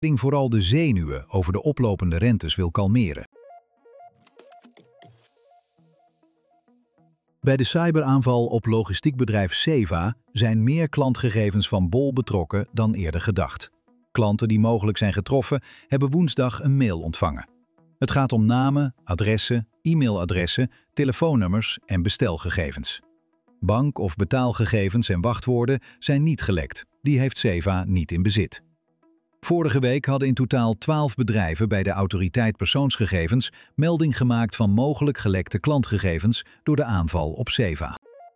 vooral de zenuwen over de oplopende rentes wil kalmeren. Bij de cyberaanval op logistiekbedrijf Ceva zijn meer klantgegevens van Bol betrokken dan eerder gedacht. Klanten die mogelijk zijn getroffen hebben woensdag een mail ontvangen. Het gaat om namen, adressen, e-mailadressen, telefoonnummers en bestelgegevens. Bank- of betaalgegevens en wachtwoorden zijn niet gelekt. Die heeft Ceva niet in bezit. Vorige week hadden in totaal 12 bedrijven bij de Autoriteit Persoonsgegevens melding gemaakt van mogelijk gelekte klantgegevens door de aanval op Ceva.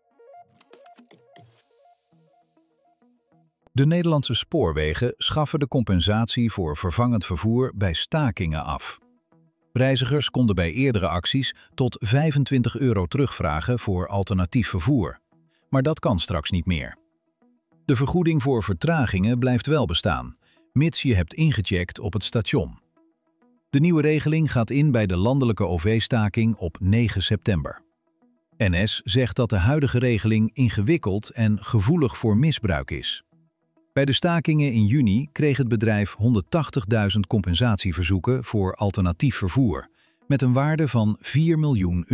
De Nederlandse spoorwegen schaffen de compensatie voor vervangend vervoer bij stakingen af. Reizigers konden bij eerdere acties tot €25 terugvragen voor alternatief vervoer. Maar dat kan straks niet meer. De vergoeding voor vertragingen blijft wel bestaan, mits je hebt ingecheckt op het station. De nieuwe regeling gaat in bij de landelijke OV-staking op 9 september. NS zegt dat de huidige regeling ingewikkeld en gevoelig voor misbruik is. Bij de stakingen in juni kreeg het bedrijf 180.000 compensatieverzoeken voor alternatief vervoer, met een waarde van €4 miljoen.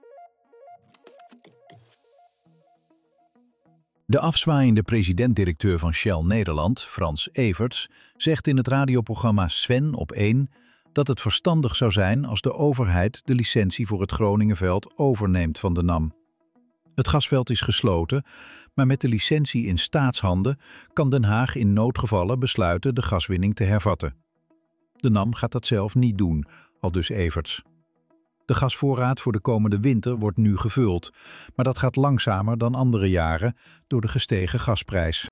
De afzwaaiende president-directeur van Shell Nederland, Frans Everts, zegt in het radioprogramma Sven op 1 dat het verstandig zou zijn als de overheid de licentie voor het Groningenveld overneemt van de NAM. Het gasveld is gesloten, maar met de licentie in staatshanden kan Den Haag in noodgevallen besluiten de gaswinning te hervatten. De NAM gaat dat zelf niet doen, aldus Everts. De gasvoorraad voor de komende winter wordt nu gevuld, maar dat gaat langzamer dan andere jaren door de gestegen gasprijs.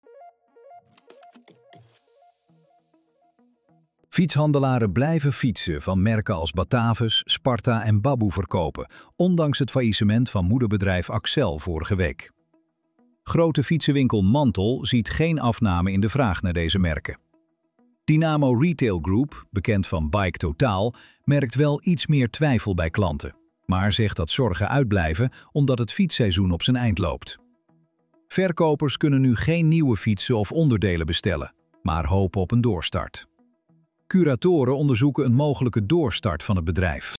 Fietshandelaren blijven fietsen van merken als Batavus, Sparta en Babboe verkopen, ondanks het faillissement van moederbedrijf Accel vorige week. Grote fietsenwinkel Mantel ziet geen afname in de vraag naar deze merken. Dynamo Retail Group, bekend van Bike Totaal, merkt wel iets meer twijfel bij klanten, maar zegt dat zorgen uitblijven omdat het fietsseizoen op zijn eind loopt. Verkopers kunnen nu geen nieuwe fietsen of onderdelen bestellen, maar hopen op een doorstart. Curatoren onderzoeken een mogelijke doorstart van het bedrijf.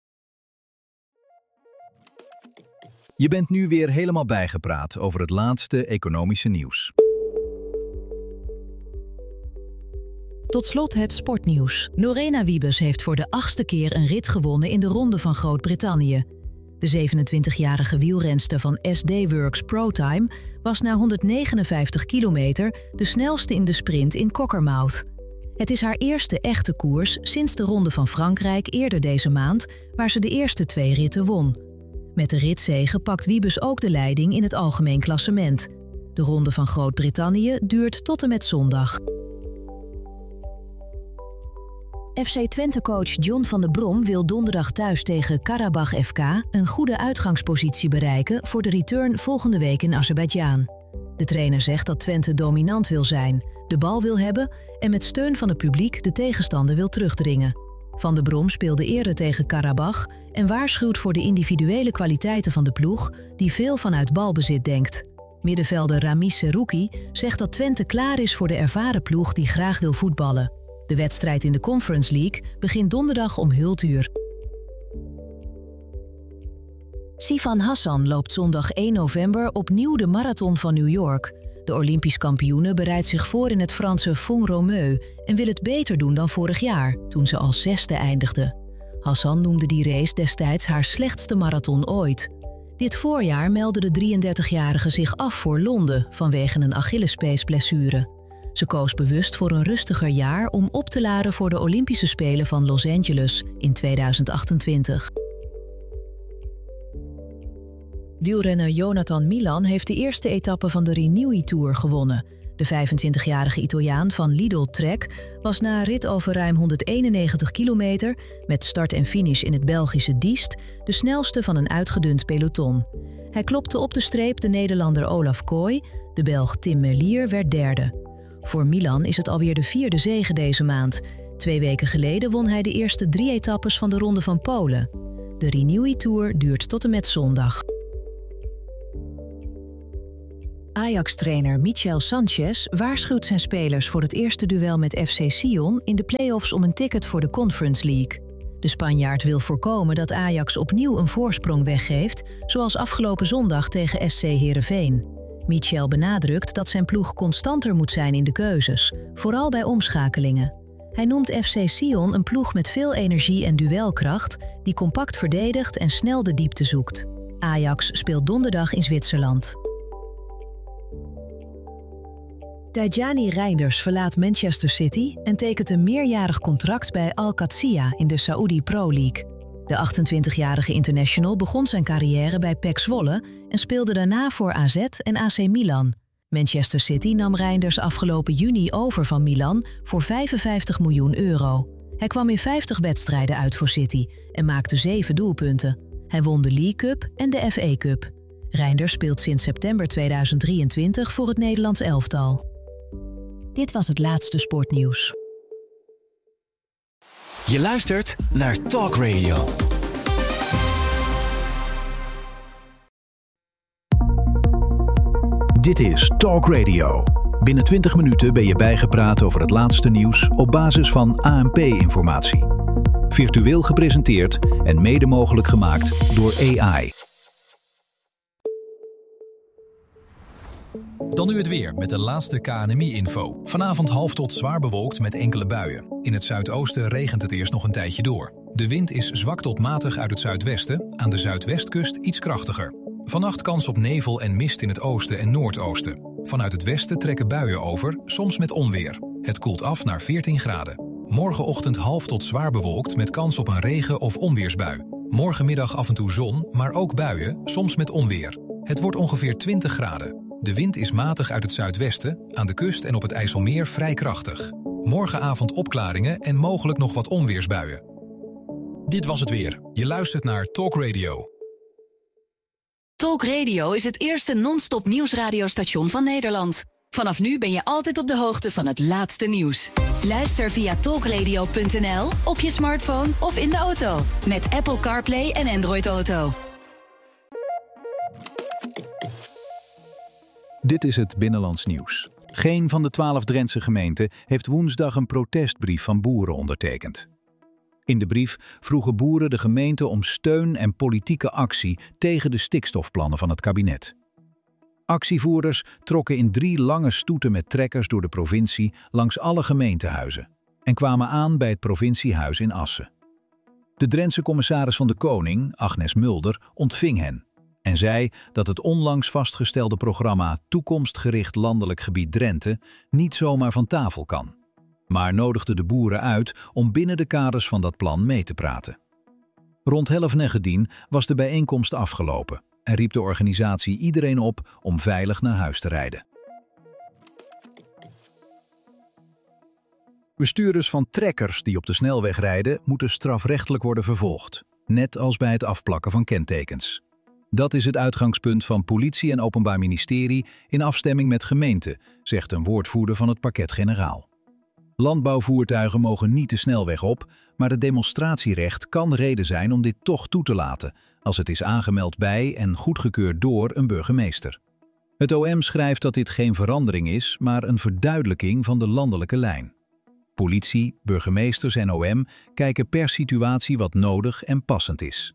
Je bent nu weer helemaal bijgepraat over het laatste economische nieuws. Tot slot het sportnieuws. Lorena Wiebes heeft voor de 8e keer een rit gewonnen in de Ronde van Groot-Brittannië. De 27-jarige wielrenster van SD Works ProTime was na 159 kilometer de snelste in de sprint in Cockermouth. Het is haar eerste echte koers sinds de Ronde van Frankrijk eerder deze maand, waar ze de eerste 2 ritten won. Met de ritzege pakt Wiebes ook de leiding in het algemeen klassement. De Ronde van Groot-Brittannië duurt tot en met zondag. FC Twente-coach John van der Brom wil donderdag thuis tegen Karabach FK een goede uitgangspositie bereiken voor de return volgende week in Azerbeidzjan. De trainer zegt dat Twente dominant wil zijn, de bal wil hebben en met steun van het publiek de tegenstander wil terugdringen. Van der Brom speelde eerder tegen Karabach en waarschuwt voor de individuele kwaliteiten van de ploeg die veel vanuit balbezit denkt. Middenvelder Ramis Serouki zegt dat Twente klaar is voor de ervaren ploeg die graag wil voetballen. De wedstrijd in de Conference League begint donderdag om 0:00. Sifan Hassan loopt zondag 1 november opnieuw de marathon van New York. De Olympisch kampioene bereidt zich voor in het Franse Font-Romeu en wil het beter doen dan vorig jaar, toen ze als 6e eindigde. Hassan noemde die race destijds haar slechtste marathon ooit. Dit voorjaar meldde de 33-jarige zich af voor Londen vanwege een Achillespeesblessure. Ze koos bewust voor een rustiger jaar om op te laden voor de Olympische Spelen van Los Angeles in 2028. Wielrenner Jonathan Milan heeft de eerste etappe van de Renewy Tour gewonnen. De 25-jarige Italiaan van Lidl Trek was na een rit over ruim 191 kilometer met start en finish in het Belgische Diest de snelste van een uitgedund peloton. Hij klopte op de streep de Nederlander Olaf Kooi, de Belg Tim Merlier werd derde. Voor Milan is het alweer de 4e zege deze maand. 2 weken geleden won hij de eerste 3 etappes van de Ronde van Polen. De Renewy Tour duurt tot en met zondag. Ajax-trainer Michel Sanchez waarschuwt zijn spelers voor het eerste duel met FC Sion in de play-offs om een ticket voor de Conference League. De Spanjaard wil voorkomen dat Ajax opnieuw een voorsprong weggeeft, zoals afgelopen zondag tegen SC Heerenveen. Michel benadrukt dat zijn ploeg constanter moet zijn in de keuzes, vooral bij omschakelingen. Hij noemt FC Sion een ploeg met veel energie en duelkracht, die compact verdedigt en snel de diepte zoekt. Ajax speelt donderdag in Zwitserland. Tidjani Reinders verlaat Manchester City en tekent een meerjarig contract bij Al Qadsiya in de Saudi Pro League. De 28-jarige international begon zijn carrière bij PEC Zwolle en speelde daarna voor AZ en AC Milan. Manchester City nam Reinders afgelopen juni over van Milan voor €55 miljoen. Hij kwam in 50 wedstrijden uit voor City en maakte 7 doelpunten. Hij won de League Cup en de FA Cup. Reinders speelt sinds september 2023 voor het Nederlands elftal. Dit was het laatste sportnieuws. Je luistert naar Talk Radio. Dit is Talk Radio. Binnen 20 minuten ben je bijgepraat over het laatste nieuws op basis van ANP-informatie. Virtueel gepresenteerd en mede mogelijk gemaakt door AI. Dan nu het weer met de laatste KNMI-info. Vanavond half tot zwaar bewolkt met enkele buien. In het zuidoosten regent het eerst nog een tijdje door. De wind is zwak tot matig uit het zuidwesten, aan de zuidwestkust iets krachtiger. Vannacht kans op nevel en mist in het oosten en noordoosten. Vanuit het westen trekken buien over, soms met onweer. Het koelt af naar 14 graden. Morgenochtend half tot zwaar bewolkt met kans op een regen- of onweersbui. Morgenmiddag af en toe zon, maar ook buien, soms met onweer. Het wordt ongeveer 20 graden. De wind is matig uit het zuidwesten, aan de kust en op het IJsselmeer vrij krachtig. Morgenavond opklaringen en mogelijk nog wat onweersbuien. Dit was het weer. Je luistert naar Talk Radio. Talk Radio is het eerste non-stop nieuwsradiostation van Nederland. Vanaf nu ben je altijd op de hoogte van het laatste nieuws. Luister via talkradio.nl, op je smartphone of in de auto. Met Apple CarPlay en Android Auto. Dit is het Binnenlands Nieuws. Geen van de 12 Drentse gemeenten heeft woensdag een protestbrief van boeren ondertekend. In de brief vroegen boeren de gemeente om steun en politieke actie tegen de stikstofplannen van het kabinet. Actievoerders trokken in 3 lange stoeten met trekkers door de provincie langs alle gemeentehuizen en kwamen aan bij het provinciehuis in Assen. De Drentse commissaris van de Koning, Agnes Mulder, ontving hen en zei dat het onlangs vastgestelde programma Toekomstgericht Landelijk Gebied Drenthe niet zomaar van tafel kan, maar nodigde de boeren uit om binnen de kaders van dat plan mee te praten. Rond 11:09 was de bijeenkomst afgelopen en riep de organisatie iedereen op om veilig naar huis te rijden. Bestuurders van trekkers die op de snelweg rijden moeten strafrechtelijk worden vervolgd, net als bij het afplakken van kentekens. Dat is het uitgangspunt van politie en openbaar ministerie in afstemming met gemeenten, zegt een woordvoerder van het parquet-generaal. Landbouwvoertuigen mogen niet de snelweg op, maar het demonstratierecht kan reden zijn om dit toch toe te laten, als het is aangemeld bij en goedgekeurd door een burgemeester. Het OM schrijft dat dit geen verandering is, maar een verduidelijking van de landelijke lijn. Politie, burgemeesters en OM kijken per situatie wat nodig en passend is.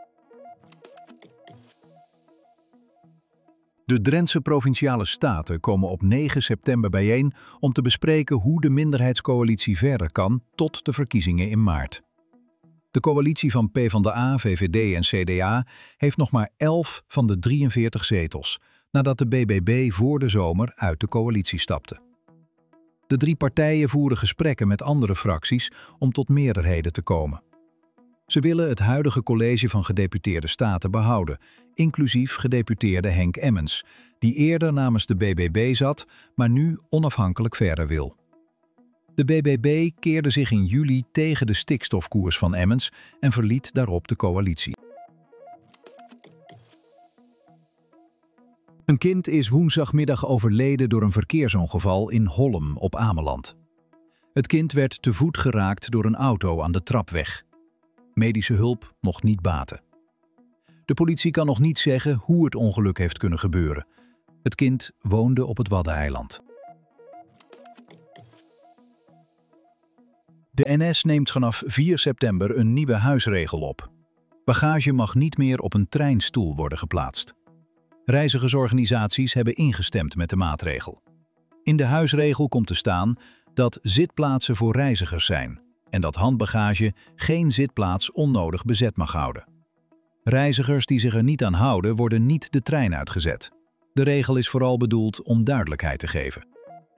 De Drentse Provinciale Staten komen op 9 september bijeen om te bespreken hoe de minderheidscoalitie verder kan tot de verkiezingen in maart. De coalitie van PvdA, VVD en CDA heeft nog maar 11 van de 43 zetels, nadat de BBB voor de zomer uit de coalitie stapte. De 3 partijen voeren gesprekken met andere fracties om tot meerderheden te komen. Ze willen het huidige college van gedeputeerde staten behouden, inclusief gedeputeerde Henk Emmens, die eerder namens de BBB zat, maar nu onafhankelijk verder wil. De BBB keerde zich in juli tegen de stikstofkoers van Emmens en verliet daarop de coalitie. Een kind is woensdagmiddag overleden door een verkeersongeval in Hollem op Ameland. Het kind werd te voet geraakt door een auto aan de trapweg. Medische hulp mocht niet baten. De politie kan nog niet zeggen hoe het ongeluk heeft kunnen gebeuren. Het kind woonde op het Waddeneiland. De NS neemt vanaf 4 september een nieuwe huisregel op. Bagage mag niet meer op een treinstoel worden geplaatst. Reizigersorganisaties hebben ingestemd met de maatregel. In de huisregel komt te staan dat zitplaatsen voor reizigers zijn en dat handbagage geen zitplaats onnodig bezet mag houden. Reizigers die zich er niet aan houden, worden niet de trein uitgezet. De regel is vooral bedoeld om duidelijkheid te geven.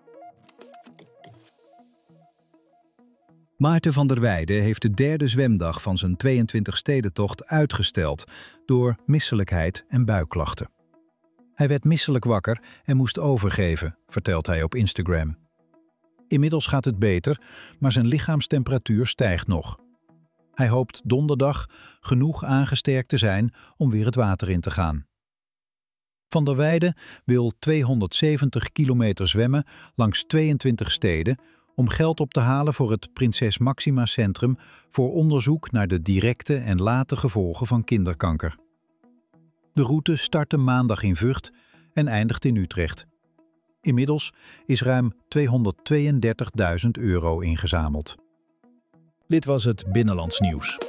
Maarten van der Weijden heeft de derde zwemdag van zijn 22-stedentocht uitgesteld door misselijkheid en buikklachten. Hij werd misselijk wakker en moest overgeven, vertelt hij op Instagram. Inmiddels gaat het beter, maar zijn lichaamstemperatuur stijgt nog. Hij hoopt donderdag genoeg aangesterkt te zijn om weer het water in te gaan. Van der Weijden wil 270 kilometer zwemmen langs 22 steden om geld op te halen voor het Prinses Máxima Centrum voor onderzoek naar de directe en late gevolgen van kinderkanker. De route startte maandag in Vught en eindigt in Utrecht. Inmiddels is ruim €232.000 ingezameld. Dit was het Binnenlands Nieuws.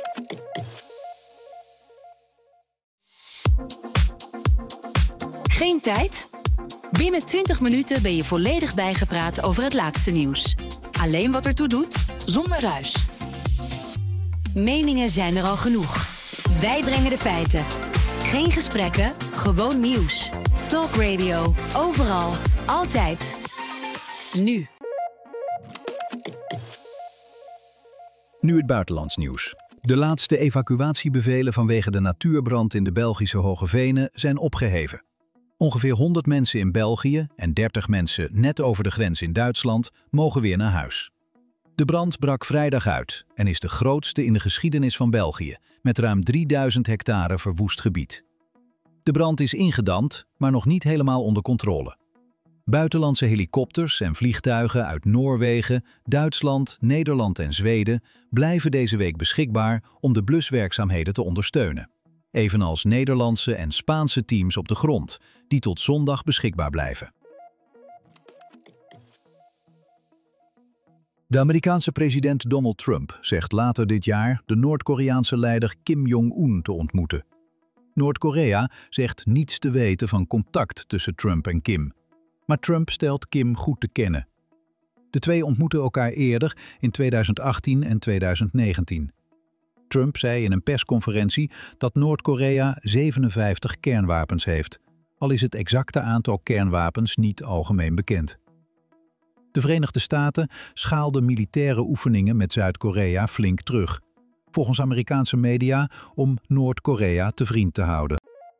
Geen tijd? Binnen 20 minuten ben je volledig bijgepraat over het laatste nieuws. Alleen wat ertoe doet, zonder ruis. Meningen zijn er al genoeg. Wij brengen de feiten. Geen gesprekken, gewoon nieuws. Talk Radio, overal, altijd. Nu. Nu het buitenlands nieuws. De laatste evacuatiebevelen vanwege de natuurbrand in de Belgische Hoge Venen zijn opgeheven. Ongeveer 100 mensen in België en 30 mensen net over de grens in Duitsland mogen weer naar huis. De brand brak vrijdag uit en is de grootste in de geschiedenis van België, met ruim 3000 hectare verwoest gebied. De brand is ingedamd, maar nog niet helemaal onder controle. Buitenlandse helikopters en vliegtuigen uit Noorwegen, Duitsland, Nederland en Zweden blijven deze week beschikbaar om de bluswerkzaamheden te ondersteunen. Evenals Nederlandse en Spaanse teams op de grond, die tot zondag beschikbaar blijven. De Amerikaanse president Donald Trump zegt later dit jaar de Noord-Koreaanse leider Kim Jong-un te ontmoeten. Noord-Korea zegt niets te weten van contact tussen Trump en Kim. Maar Trump stelt Kim goed te kennen. De twee ontmoetten elkaar eerder in 2018 en 2019. Trump zei in een persconferentie dat Noord-Korea 57 kernwapens heeft, al is het exacte aantal kernwapens niet algemeen bekend. De Verenigde Staten schaalden militaire oefeningen met Zuid-Korea flink terug, volgens Amerikaanse media om Noord-Korea te vriend te houden.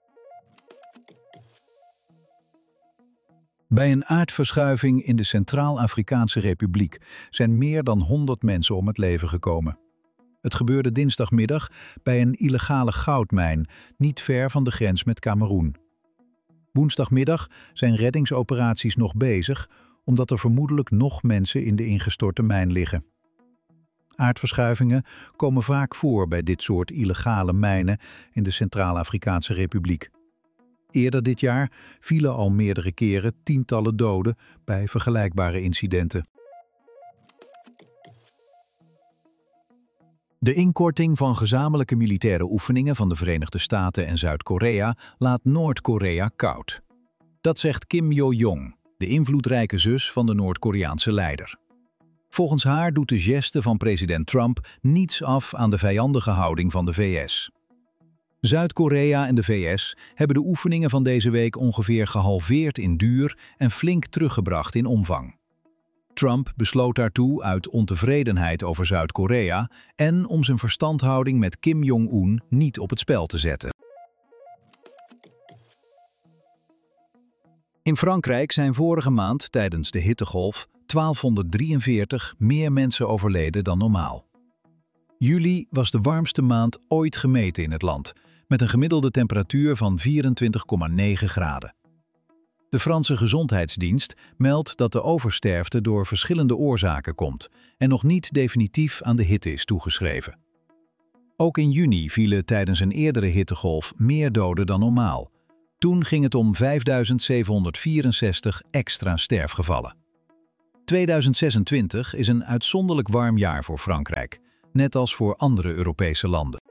Bij een aardverschuiving in de Centraal-Afrikaanse Republiek zijn meer dan 100 mensen om het leven gekomen. Het gebeurde dinsdagmiddag bij een illegale goudmijn, niet ver van de grens met Kameroen. Woensdagmiddag zijn reddingsoperaties nog bezig, omdat er vermoedelijk nog mensen in de ingestorte mijn liggen. Aardverschuivingen komen vaak voor bij dit soort illegale mijnen in de Centraal-Afrikaanse Republiek. Eerder dit jaar vielen al meerdere keren tientallen doden bij vergelijkbare incidenten. De inkorting van gezamenlijke militaire oefeningen van de Verenigde Staten en Zuid-Korea laat Noord-Korea koud. Dat zegt Kim Yo-jong, de invloedrijke zus van de Noord-Koreaanse leider. Volgens haar doet de geste van president Trump niets af aan de vijandige houding van de VS. Zuid-Korea en de VS hebben de oefeningen van deze week ongeveer gehalveerd in duur en flink teruggebracht in omvang. Trump besloot daartoe uit ontevredenheid over Zuid-Korea en om zijn verstandhouding met Kim Jong-un niet op het spel te zetten. In Frankrijk zijn vorige maand tijdens de hittegolf 1243 meer mensen overleden dan normaal. Juli was de warmste maand ooit gemeten in het land, met een gemiddelde temperatuur van 24,9 graden. De Franse Gezondheidsdienst meldt dat de oversterfte door verschillende oorzaken komt en nog niet definitief aan de hitte is toegeschreven. Ook in juni vielen tijdens een eerdere hittegolf meer doden dan normaal, Toen ging het om 5.764 extra sterfgevallen. 2026 is een uitzonderlijk warm jaar voor Frankrijk, net als voor andere Europese landen.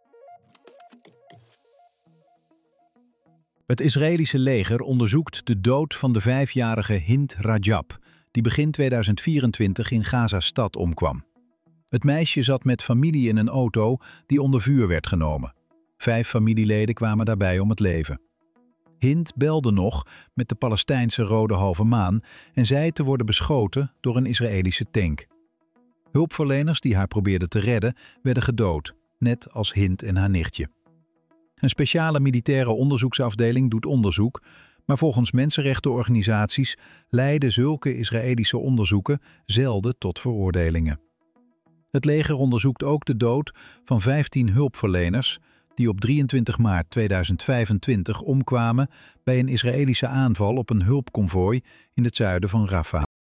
Het Israëlische leger onderzoekt de dood van de 5-jarige Hind Rajab, die begin 2024 in Gaza-stad omkwam. Het meisje zat met familie in een auto die onder vuur werd genomen. 5 familieleden kwamen daarbij om het leven. Hind belde nog met de Palestijnse Rode Halve Maan en zei te worden beschoten door een Israëlische tank. Hulpverleners die haar probeerden te redden, werden gedood, net als Hind en haar nichtje. Een speciale militaire onderzoeksafdeling doet onderzoek, maar volgens mensenrechtenorganisaties leiden zulke Israëlische onderzoeken zelden tot veroordelingen. Het leger onderzoekt ook de dood van 15 hulpverleners die op 23 maart 2025 omkwamen bij een Israëlische aanval op een hulpconvooi in het zuiden van Rafah.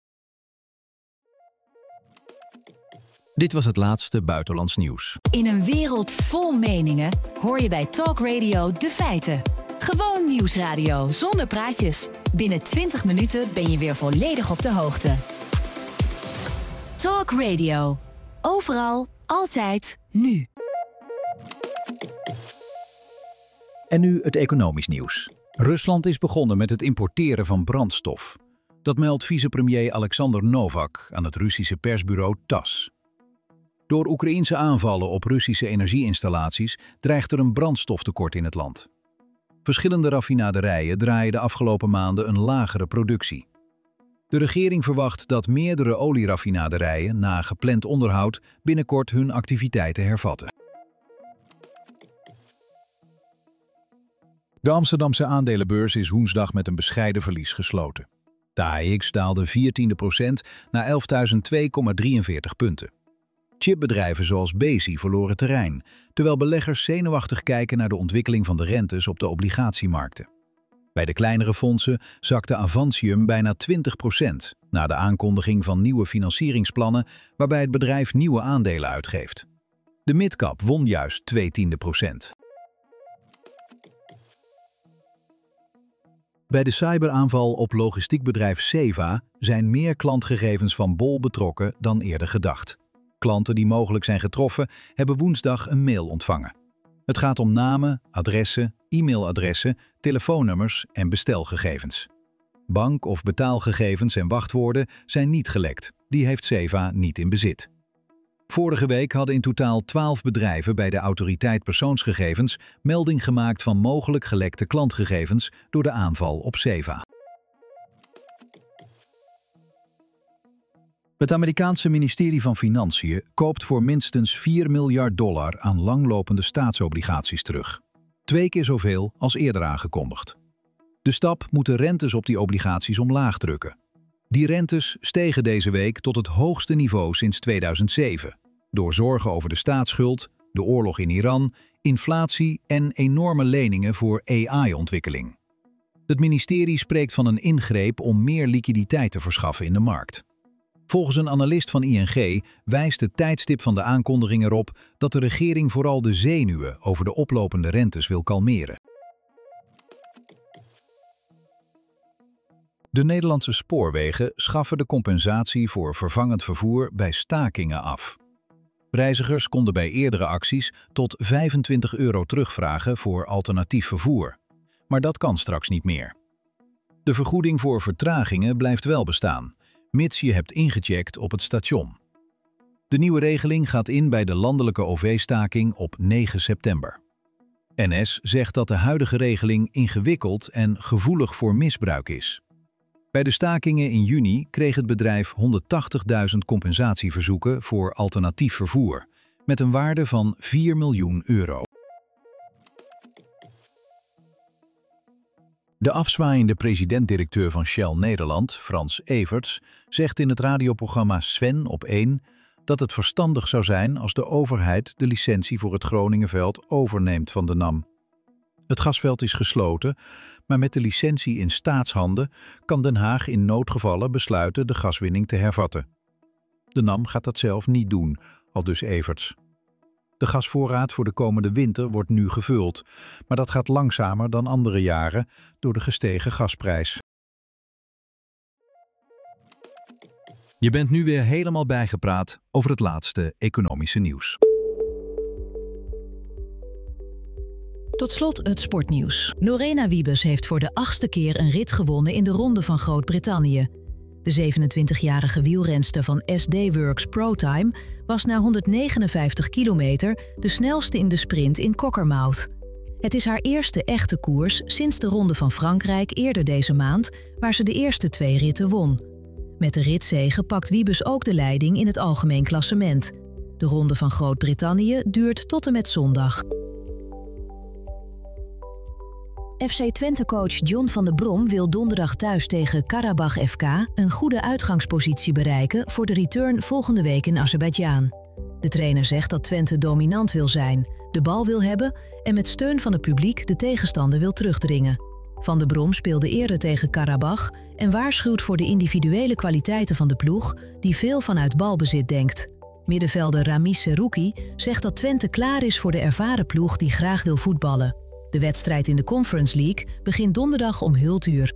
Dit was het laatste buitenlands nieuws. In een wereld vol meningen hoor je bij Talk Radio de feiten. Gewoon nieuwsradio zonder praatjes. Binnen 20 minuten ben je weer volledig op de hoogte. Talk Radio. Overal, altijd, nu. En nu het economisch nieuws. Rusland is begonnen met het importeren van brandstof. Dat meldt vicepremier Alexander Novak aan het Russische persbureau TASS. Door Oekraïense aanvallen op Russische energieinstallaties dreigt er een brandstoftekort in het land. Verschillende raffinaderijen draaien de afgelopen maanden een lagere productie. De regering verwacht dat meerdere olieraffinaderijen na gepland onderhoud binnenkort hun activiteiten hervatten. De Amsterdamse aandelenbeurs is woensdag met een bescheiden verlies gesloten. De AEX daalde 0,14% naar 11.002,43 punten. Chipbedrijven zoals Besi verloren terrein, terwijl beleggers zenuwachtig kijken naar de ontwikkeling van de rentes op de obligatiemarkten. Bij de kleinere fondsen zakte Avantium bijna 20% na de aankondiging van nieuwe financieringsplannen waarbij het bedrijf nieuwe aandelen uitgeeft. De midcap won juist 0,2%. Bij de cyberaanval op logistiekbedrijf Seva zijn meer klantgegevens van Bol betrokken dan eerder gedacht. Klanten die mogelijk zijn getroffen hebben woensdag een mail ontvangen. Het gaat om namen, adressen, e-mailadressen, telefoonnummers en bestelgegevens. Bank- of betaalgegevens en wachtwoorden zijn niet gelekt. Die heeft Seva niet in bezit. Vorige week hadden in totaal 12 bedrijven bij de Autoriteit Persoonsgegevens melding gemaakt van mogelijk gelekte klantgegevens door de aanval op Seva. Het Amerikaanse ministerie van Financiën koopt voor minstens $4 miljard aan langlopende staatsobligaties terug. 2 keer zoveel als eerder aangekondigd. De stap moet de rentes op die obligaties omlaag drukken. Die rentes stegen deze week tot het hoogste niveau sinds 2007, door zorgen over de staatsschuld, de oorlog in Iran, inflatie en enorme leningen voor AI-ontwikkeling. Het ministerie spreekt van een ingreep om meer liquiditeit te verschaffen in de markt. Volgens een analist van ING wijst het tijdstip van de aankondiging erop dat de regering vooral de zenuwen over de oplopende rentes wil kalmeren. De Nederlandse spoorwegen schaffen de compensatie voor vervangend vervoer bij stakingen af. Reizigers konden bij eerdere acties tot €25 terugvragen voor alternatief vervoer. Maar dat kan straks niet meer. De vergoeding voor vertragingen blijft wel bestaan, mits je hebt ingecheckt op het station. De nieuwe regeling gaat in bij de landelijke OV-staking op 9 september. NS zegt dat de huidige regeling ingewikkeld en gevoelig voor misbruik is. Bij de stakingen in juni kreeg het bedrijf 180.000 compensatieverzoeken voor alternatief vervoer, met een waarde van €4 miljoen. De afzwaaiende president-directeur van Shell Nederland, Frans Everts, zegt in het radioprogramma Sven op 1 dat het verstandig zou zijn als de overheid de licentie voor het Groningenveld overneemt van de NAM. Het gasveld is gesloten, maar met de licentie in staatshanden kan Den Haag in noodgevallen besluiten de gaswinning te hervatten. De NAM gaat dat zelf niet doen, aldus Everts. De gasvoorraad voor de komende winter wordt nu gevuld, maar dat gaat langzamer dan andere jaren door de gestegen gasprijs. Je bent nu weer helemaal bijgepraat over het laatste economische nieuws. Tot slot het sportnieuws. Lorena Wiebes heeft voor de 8e keer een rit gewonnen in de Ronde van Groot-Brittannië. De 27-jarige wielrenster van SD Works ProTime was na 159 kilometer de snelste in de sprint in Cockermouth. Het is haar eerste echte koers sinds de Ronde van Frankrijk eerder deze maand, waar ze de eerste 2 ritten won. Met de ritzege pakt Wiebes ook de leiding in het algemeen klassement. De Ronde van Groot-Brittannië duurt tot en met zondag. FC Twente-coach John van der Brom wil donderdag thuis tegen Karabach FK een goede uitgangspositie bereiken voor de return volgende week in Azerbeidzjan. De trainer zegt dat Twente dominant wil zijn, de bal wil hebben en met steun van het publiek de tegenstander wil terugdringen. Van der Brom speelde eerder tegen Karabach en waarschuwt voor de individuele kwaliteiten van de ploeg die veel vanuit balbezit denkt. Middenvelder Ramis Serouki zegt dat Twente klaar is voor de ervaren ploeg die graag wil voetballen. De wedstrijd in de Conference League begint donderdag om 0:00.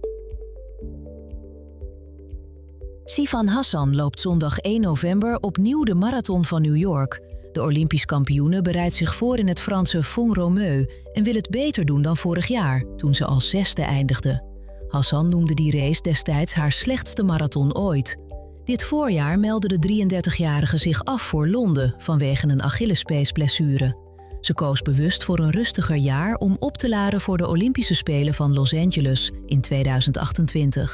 Sifan Hassan loopt zondag 1 november opnieuw de marathon van New York. De Olympisch kampioene bereidt zich voor in het Franse Font-Romeu en wil het beter doen dan vorig jaar, toen ze als 6e eindigde. Hassan noemde die race destijds haar slechtste marathon ooit. Dit voorjaar meldde de 33-jarige zich af voor Londen vanwege een Achillespeesblessure. Ze koos bewust voor een rustiger jaar om op te laden voor de Olympische Spelen van Los Angeles in 2028.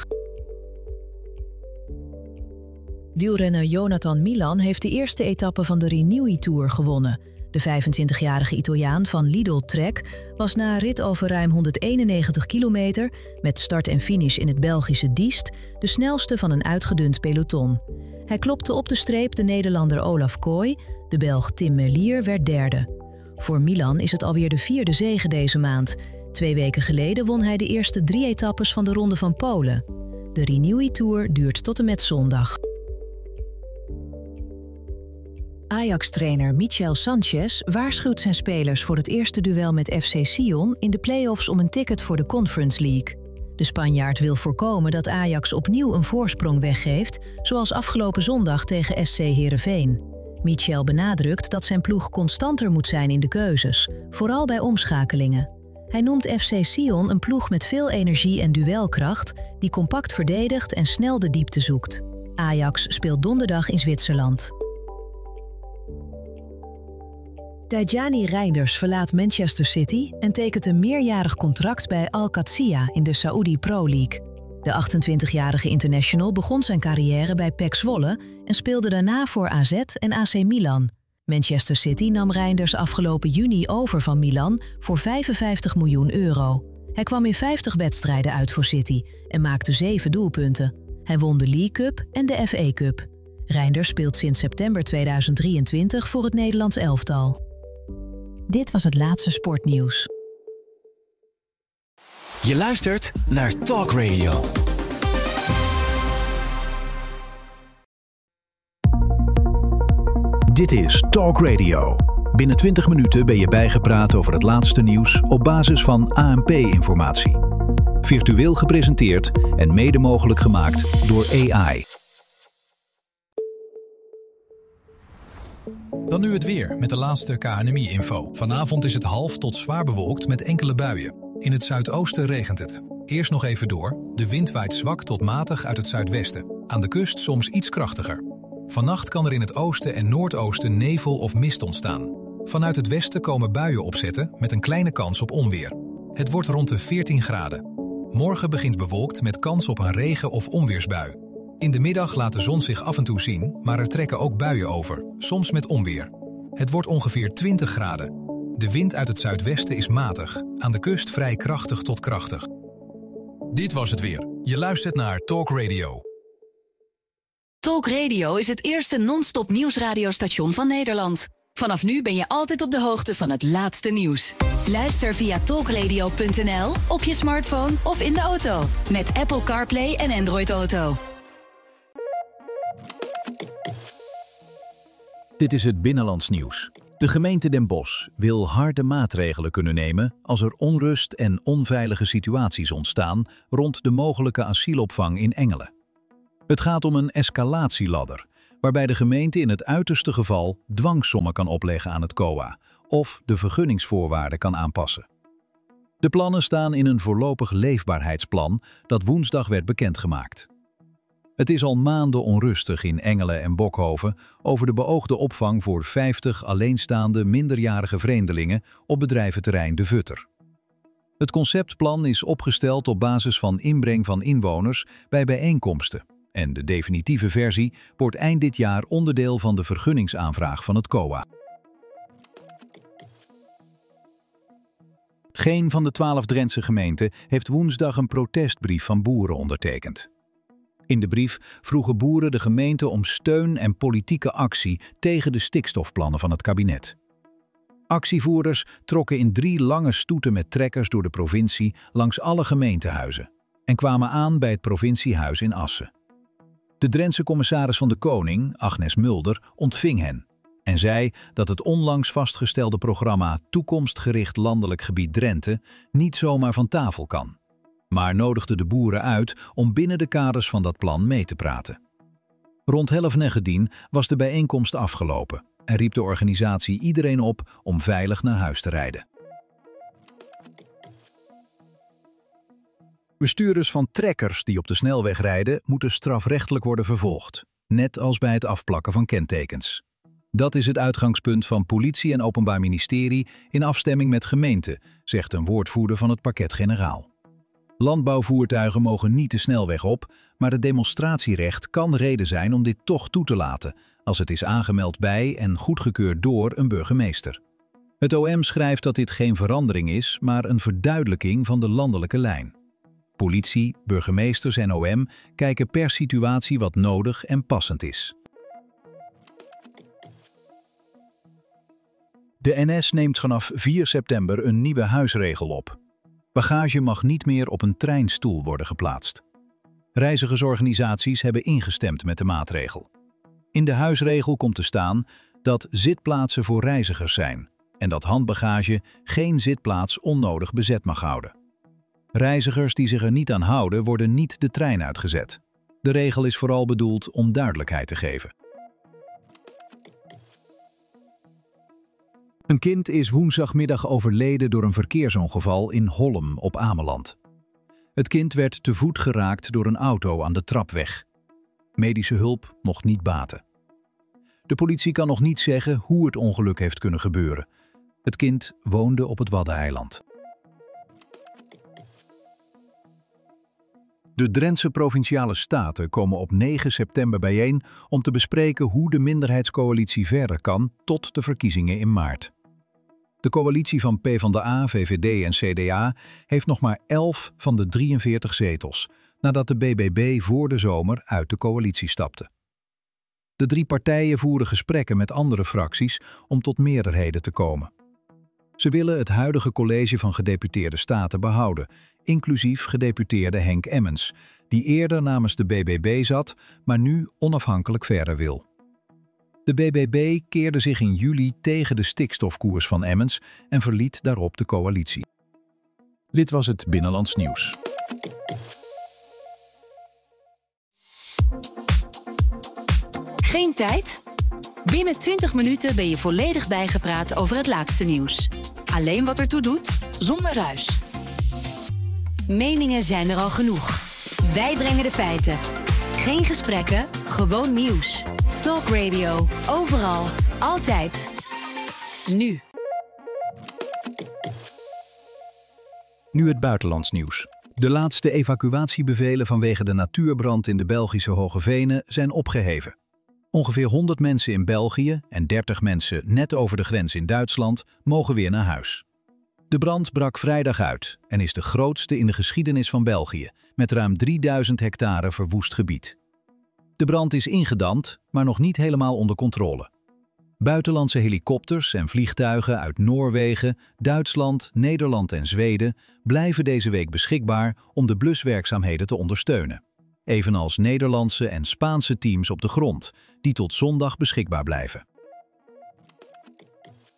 Wielrenner Jonathan Milan heeft de eerste etappe van de Renewy Tour gewonnen. De 25-jarige Italiaan van Lidl Trek was na een rit over ruim 191 kilometer met start en finish in het Belgische Diest de snelste van een uitgedund peloton. Hij klopte op de streep de Nederlander Olaf Kooi, de Belg Tim Merlier werd derde. Voor Milan is het alweer de 4e zege deze maand. 2 weken geleden won hij de eerste 3 etappes van de Ronde van Polen. De Renewy Tour duurt tot en met zondag. Ajax-trainer Michel Sanchez waarschuwt zijn spelers voor het eerste duel met FC Sion in de play-offs om een ticket voor de Conference League. De Spanjaard wil voorkomen dat Ajax opnieuw een voorsprong weggeeft, zoals afgelopen zondag tegen SC Heerenveen. Michel benadrukt dat zijn ploeg constanter moet zijn in de keuzes, vooral bij omschakelingen. Hij noemt FC Sion een ploeg met veel energie en duelkracht, die compact verdedigt en snel de diepte zoekt. Ajax speelt donderdag in Zwitserland. Tidjani Reinders verlaat Manchester City en tekent een meerjarig contract bij Al-Qadsiya in de Saudi Pro League. De 28-jarige international begon zijn carrière bij PEC Zwolle en speelde daarna voor AZ en AC Milan. Manchester City nam Reinders afgelopen juni over van Milan voor €55 miljoen. Hij kwam in 50 wedstrijden uit voor City en maakte 7 doelpunten. Hij won de League Cup en de FA Cup. Reinders speelt sinds september 2023 voor het Nederlands elftal. Dit was het laatste sportnieuws. Je luistert naar Talk Radio. Dit is Talk Radio. Binnen 20 minuten ben je bijgepraat over het laatste nieuws op basis van ANP-informatie. Virtueel gepresenteerd en mede mogelijk gemaakt door AI. Dan nu het weer met de laatste KNMI-info. Vanavond is het half tot zwaar bewolkt met enkele buien. In het zuidoosten regent het. Eerst nog even door. De wind waait zwak tot matig uit het zuidwesten. Aan de kust soms iets krachtiger. Vannacht kan er in het oosten en noordoosten nevel of mist ontstaan. Vanuit het westen komen buien opzetten met een kleine kans op onweer. Het wordt rond de 14 graden. Morgen begint bewolkt met kans op een regen- of onweersbui. In de middag laat de zon zich af en toe zien, maar er trekken ook buien over, soms met onweer. Het wordt ongeveer 20 graden. De wind uit het zuidwesten is matig, aan de kust vrij krachtig tot krachtig. Dit was het weer. Je luistert naar Talk Radio. Talk Radio is het eerste non-stop nieuwsradiostation van Nederland. Vanaf nu ben je altijd op de hoogte van het laatste nieuws. Luister via talkradio.nl, op je smartphone of in de auto. Met Apple CarPlay en Android Auto. Dit is het Binnenlands nieuws. De gemeente Den Bosch wil harde maatregelen kunnen nemen als er onrust en onveilige situaties ontstaan rond de mogelijke asielopvang in Engelen. Het gaat om een escalatieladder, waarbij de gemeente in het uiterste geval dwangsommen kan opleggen aan het COA of de vergunningsvoorwaarden kan aanpassen. De plannen staan in een voorlopig leefbaarheidsplan dat woensdag werd bekendgemaakt. Het is al maanden onrustig in Engelen en Bokhoven over de beoogde opvang voor 50 alleenstaande minderjarige vreemdelingen op bedrijventerrein De Vutter. Het conceptplan is opgesteld op basis van inbreng van inwoners bij bijeenkomsten en de definitieve versie wordt eind dit jaar onderdeel van de vergunningsaanvraag van het COA. Geen van de 12 Drentse gemeenten heeft woensdag een protestbrief van boeren ondertekend. In de brief vroegen boeren de gemeente om steun en politieke actie tegen de stikstofplannen van het kabinet. Actievoerders trokken in 3 lange stoeten met trekkers door de provincie langs alle gemeentehuizen en kwamen aan bij het provinciehuis in Assen. De Drentse commissaris van de Koning, Agnes Mulder, ontving hen en zei dat het onlangs vastgestelde programma Toekomstgericht Landelijk Gebied Drenthe niet zomaar van tafel kan, maar nodigde de boeren uit om binnen de kaders van dat plan mee te praten. Rond 11:30 was de bijeenkomst afgelopen en riep de organisatie iedereen op om veilig naar huis te rijden. Bestuurders van trekkers die op de snelweg rijden moeten strafrechtelijk worden vervolgd, net als bij het afplakken van kentekens. Dat is het uitgangspunt van politie en openbaar ministerie in afstemming met gemeenten, zegt een woordvoerder van het parquet-generaal. Landbouwvoertuigen mogen niet de snelweg op, maar het demonstratierecht kan reden zijn om dit toch toe te laten, als het is aangemeld bij en goedgekeurd door een burgemeester. Het OM schrijft dat dit geen verandering is, maar een verduidelijking van de landelijke lijn. Politie, burgemeesters en OM kijken per situatie wat nodig en passend is. De NS neemt vanaf 4 september een nieuwe huisregel op. Bagage mag niet meer op een treinstoel worden geplaatst. Reizigersorganisaties hebben ingestemd met de maatregel. In de huisregel komt te staan dat zitplaatsen voor reizigers zijn en dat handbagage geen zitplaats onnodig bezet mag houden. Reizigers die zich er niet aan houden worden niet de trein uitgezet. De regel is vooral bedoeld om duidelijkheid te geven. Een kind is woensdagmiddag overleden door een verkeersongeval in Hollem op Ameland. Het kind werd te voet geraakt door een auto aan de trapweg. Medische hulp mocht niet baten. De politie kan nog niet zeggen hoe het ongeluk heeft kunnen gebeuren. Het kind woonde op het Waddeneiland. De Drentse Provinciale Staten komen op 9 september bijeen om te bespreken hoe de minderheidscoalitie verder kan tot de verkiezingen in maart. De coalitie van PvdA, VVD en CDA heeft nog maar 11 van de 43 zetels, nadat de BBB voor de zomer uit de coalitie stapte. De 3 partijen voeren gesprekken met andere fracties om tot meerderheden te komen. Ze willen het huidige college van gedeputeerde staten behouden, inclusief gedeputeerde Henk Emmens, die eerder namens de BBB zat, maar nu onafhankelijk verder wil. De BBB keerde zich in juli tegen de stikstofkoers van Emmens en verliet daarop de coalitie. Dit was het Binnenlands Nieuws. Geen tijd? Binnen 20 minuten ben je volledig bijgepraat over het laatste nieuws. Alleen wat ertoe doet, zonder ruis. Meningen zijn er al genoeg. Wij brengen de feiten. Geen gesprekken, gewoon nieuws. Talk Radio, overal, altijd. Nu. Nu het buitenlands nieuws. De laatste evacuatiebevelen vanwege de natuurbrand in de Belgische Hoge Venen zijn opgeheven. Ongeveer 100 mensen in België en 30 mensen net over de grens in Duitsland mogen weer naar huis. De brand brak vrijdag uit en is de grootste in de geschiedenis van België, met ruim 3000 hectare verwoest gebied. De brand is ingedamd, maar nog niet helemaal onder controle. Buitenlandse helikopters en vliegtuigen uit Noorwegen, Duitsland, Nederland en Zweden blijven deze week beschikbaar om de bluswerkzaamheden te ondersteunen. Evenals Nederlandse en Spaanse teams op de grond, die tot zondag beschikbaar blijven.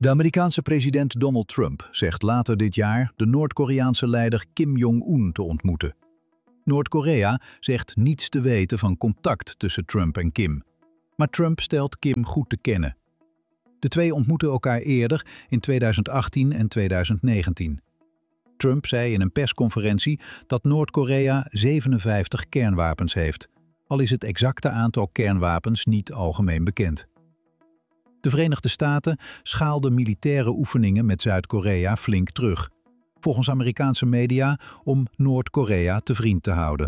De Amerikaanse president Donald Trump zegt later dit jaar de Noord-Koreaanse leider Kim Jong-un te ontmoeten. Noord-Korea zegt niets te weten van contact tussen Trump en Kim. Maar Trump stelt Kim goed te kennen. De twee ontmoetten elkaar eerder in 2018 en 2019. Trump zei in een persconferentie dat Noord-Korea 57 kernwapens heeft, al is het exacte aantal kernwapens niet algemeen bekend. De Verenigde Staten schaalden militaire oefeningen met Zuid-Korea flink terug, volgens Amerikaanse media om Noord-Korea te vriend te houden.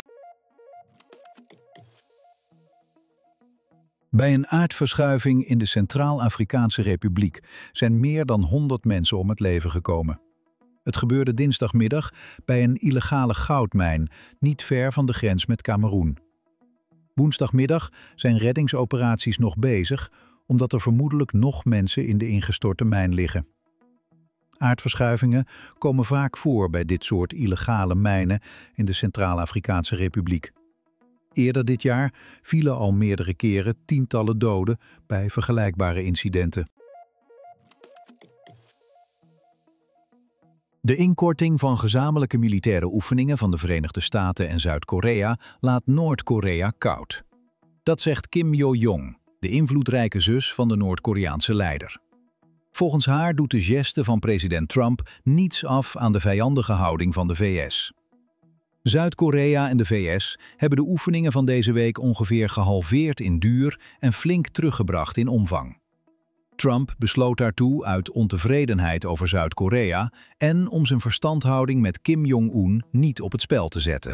Bij een aardverschuiving in de Centraal-Afrikaanse Republiek zijn meer dan 100 mensen om het leven gekomen. Het gebeurde dinsdagmiddag bij een illegale goudmijn, niet ver van de grens met Kameroen. Woensdagmiddag zijn reddingsoperaties nog bezig, omdat er vermoedelijk nog mensen in de ingestorte mijn liggen. Aardverschuivingen komen vaak voor bij dit soort illegale mijnen in de Centraal-Afrikaanse Republiek. Eerder dit jaar vielen al meerdere keren tientallen doden bij vergelijkbare incidenten. De inkorting van gezamenlijke militaire oefeningen van de Verenigde Staten en Zuid-Korea laat Noord-Korea koud. Dat zegt Kim Yo-jong, de invloedrijke zus van de Noord-Koreaanse leider. Volgens haar doet de geste van president Trump niets af aan de vijandige houding van de VS. Zuid-Korea en de VS hebben de oefeningen van deze week ongeveer gehalveerd in duur en flink teruggebracht in omvang. Trump besloot daartoe uit ontevredenheid over Zuid-Korea en om zijn verstandhouding met Kim Jong-un niet op het spel te zetten.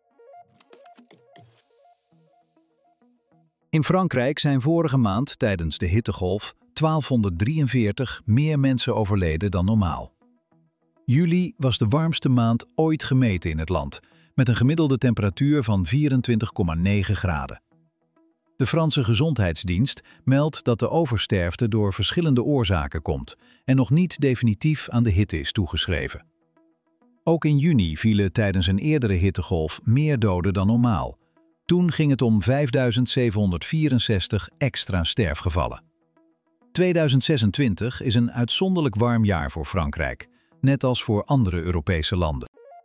In Frankrijk zijn vorige maand tijdens de hittegolf 1243 meer mensen overleden dan normaal. Juli was de warmste maand ooit gemeten in het land, met een gemiddelde temperatuur van 24,9 graden. De Franse Gezondheidsdienst meldt dat de oversterfte door verschillende oorzaken komt en nog niet definitief aan de hitte is toegeschreven. Ook in juni vielen tijdens een eerdere hittegolf meer doden dan normaal. Toen ging het om 5.764 extra sterfgevallen. 2026 is een uitzonderlijk warm jaar voor Frankrijk, net als voor andere Europese landen.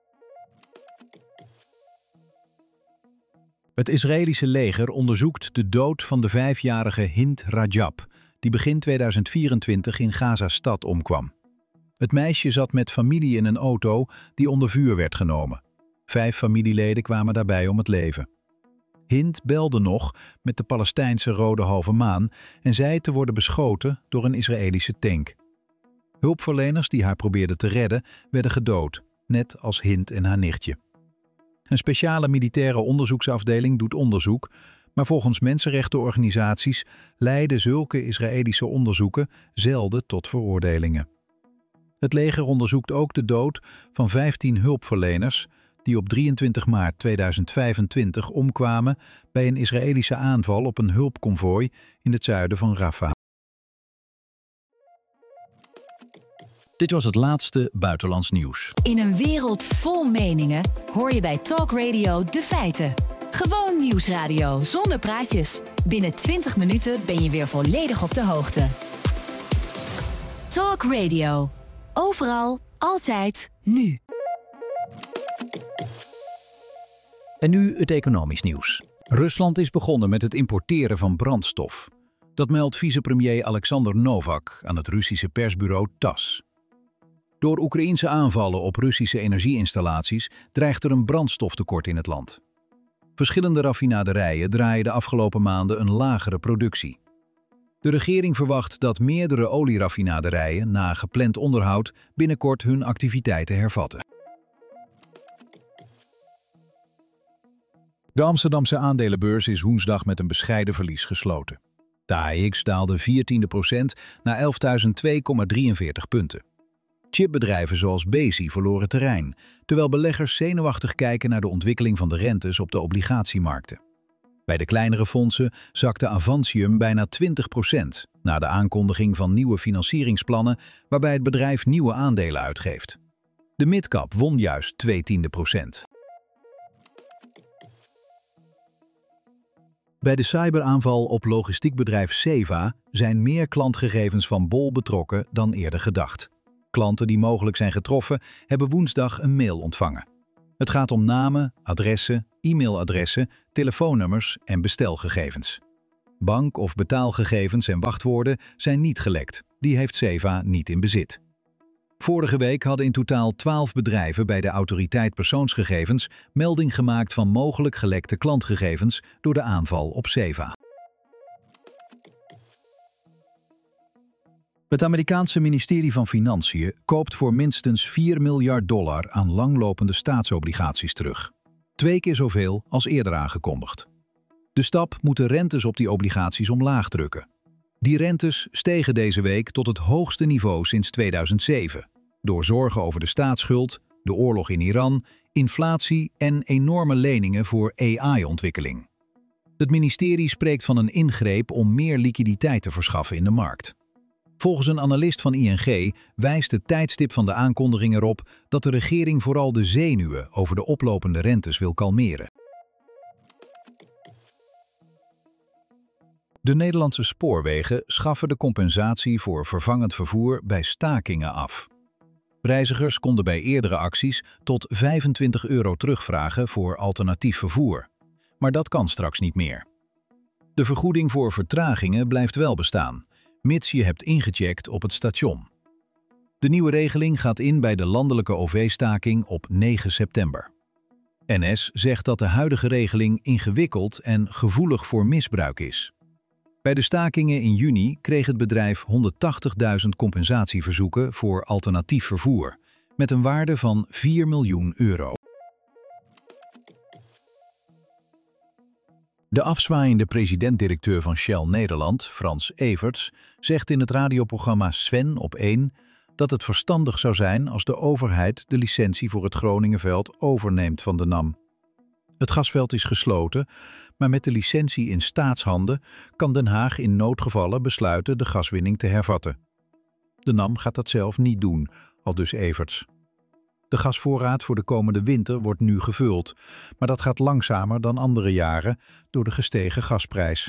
Het Israëlische leger onderzoekt de dood van de 5-jarige Hind Rajab, die begin 2024 in Gaza-stad omkwam. Het meisje zat met familie in een auto die onder vuur werd genomen. 5 familieleden kwamen daarbij om het leven. Hind belde nog met de Palestijnse Rode Halve Maan en zei te worden beschoten door een Israëlische tank. Hulpverleners die haar probeerden te redden, werden gedood, net als Hind en haar nichtje. Een speciale militaire onderzoeksafdeling doet onderzoek, maar volgens mensenrechtenorganisaties leiden zulke Israëlische onderzoeken zelden tot veroordelingen. Het leger onderzoekt ook de dood van 15 hulpverleners die op 23 maart 2025 omkwamen bij een Israëlische aanval op een hulpconvooi in het zuiden van Rafah. Dit was het laatste buitenlands nieuws. In een wereld vol meningen hoor je bij Talk Radio de feiten. Gewoon nieuwsradio zonder praatjes. Binnen 20 minuten ben je weer volledig op de hoogte. Talk Radio. Overal, altijd, nu. En nu het economisch nieuws. Rusland is begonnen met het importeren van brandstof. Dat meldt vicepremier Alexander Novak aan het Russische persbureau TASS. Door Oekraïense aanvallen op Russische energieinstallaties dreigt er een brandstoftekort in het land. Verschillende raffinaderijen draaien de afgelopen maanden een lagere productie. De regering verwacht dat meerdere olieraffinaderijen na gepland onderhoud binnenkort hun activiteiten hervatten. De Amsterdamse aandelenbeurs is woensdag met een bescheiden verlies gesloten. De AEX daalde 14% naar 11.002,43 punten. Chipbedrijven zoals Besi verloren terrein, terwijl beleggers zenuwachtig kijken naar de ontwikkeling van de rentes op de obligatiemarkten. Bij de kleinere fondsen zakte Avantium bijna 20% na de aankondiging van nieuwe financieringsplannen waarbij het bedrijf nieuwe aandelen uitgeeft. De midcap won juist 0,2%. Bij de cyberaanval op logistiekbedrijf Ceva zijn meer klantgegevens van Bol betrokken dan eerder gedacht. Klanten die mogelijk zijn getroffen hebben woensdag een mail ontvangen. Het gaat om namen, adressen, e-mailadressen, telefoonnummers en bestelgegevens. Bank- of betaalgegevens en wachtwoorden zijn niet gelekt. Die heeft Ceva niet in bezit. Vorige week hadden in totaal 12 bedrijven bij de Autoriteit Persoonsgegevens melding gemaakt van mogelijk gelekte klantgegevens door de aanval op Ceva. Het Amerikaanse ministerie van Financiën koopt voor minstens $4 miljard aan langlopende staatsobligaties terug. 2 keer zoveel als eerder aangekondigd. De stap moet de rentes op die obligaties omlaag drukken. Die rentes stegen deze week tot het hoogste niveau sinds 2007, door zorgen over de staatsschuld, de oorlog in Iran, inflatie en enorme leningen voor AI-ontwikkeling. Het ministerie spreekt van een ingreep om meer liquiditeit te verschaffen in de markt. Volgens een analist van ING wijst het tijdstip van de aankondiging erop dat de regering vooral de zenuwen over de oplopende rentes wil kalmeren. De Nederlandse spoorwegen schaffen de compensatie voor vervangend vervoer bij stakingen af. Reizigers konden bij eerdere acties tot €25 terugvragen voor alternatief vervoer. Maar dat kan straks niet meer. De vergoeding voor vertragingen blijft wel bestaan, mits je hebt ingecheckt op het station. De nieuwe regeling gaat in bij de landelijke OV-staking op 9 september. NS zegt dat de huidige regeling ingewikkeld en gevoelig voor misbruik is. Bij de stakingen in juni kreeg het bedrijf 180.000 compensatieverzoeken voor alternatief vervoer, met een waarde van €4 miljoen. De afzwaaiende president-directeur van Shell Nederland, Frans Everts, zegt in het radioprogramma Sven op 1 dat het verstandig zou zijn als de overheid de licentie voor het Groningenveld overneemt van de NAM. Het gasveld is gesloten, maar met de licentie in staatshanden kan Den Haag in noodgevallen besluiten de gaswinning te hervatten. De NAM gaat dat zelf niet doen, aldus Everts. De gasvoorraad voor de komende winter wordt nu gevuld, maar dat gaat langzamer dan andere jaren door de gestegen gasprijs.